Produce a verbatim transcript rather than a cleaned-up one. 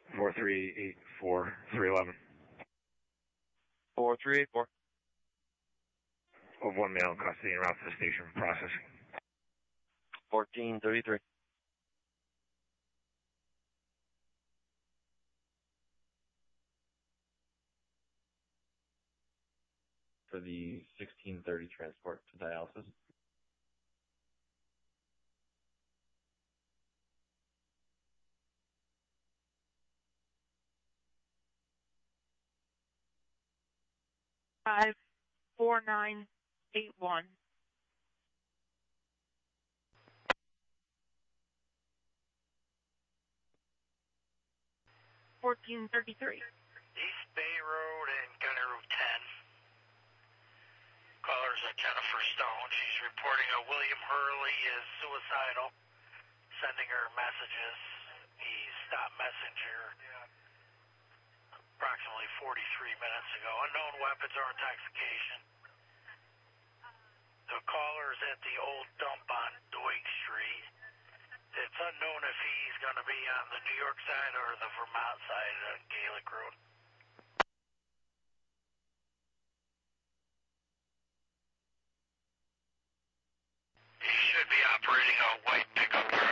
four three eight four three eleven. four three eight four. Of one male in custody and route to the station for processing. fourteen thirty-three. For the sixteen thirty transport to dialysis. Five four nine eight one. Fourteen thirty-three. East Bay Road and Gunner Route ten. Caller's at Jennifer Stone. She's reporting a William Hurley is suicidal, sending her messages. He stopped messenger approximately forty-three minutes ago. Unknown weapons or intoxication. The caller is at the old dump on Doig Street. It's unknown if he's going to be on the New York side or the Vermont side on Gaelic Road. He should be operating a